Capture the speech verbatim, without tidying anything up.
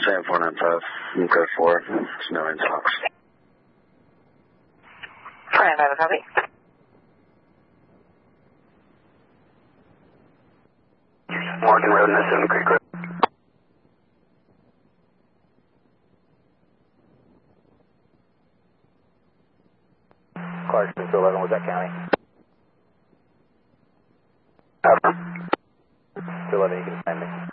seven four nine five, code four, it's no in talks. four nine five, copy. Morgan Road, Seven Creek Road. Clarkson to eleven, was that county? Over. To eleven, you can send me.